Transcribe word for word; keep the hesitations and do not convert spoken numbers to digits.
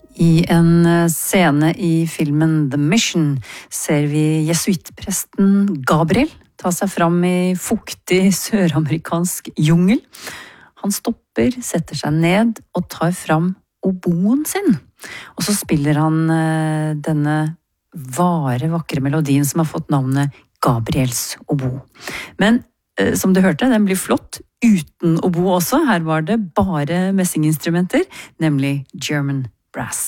I en scene i filmen The Mission ser vi jesuitpresten Gabriel ta seg fram i fuktig søramerikansk jungel. Han stopper, setter seg ned og tar fram oboen sin. Og så spiller han denne vare, vakre melodien som har fått navnet Gabriels obo. Men som du hørte, den blir flott uten obo også. Her var det bare messinginstrumenter, nemlig German brass.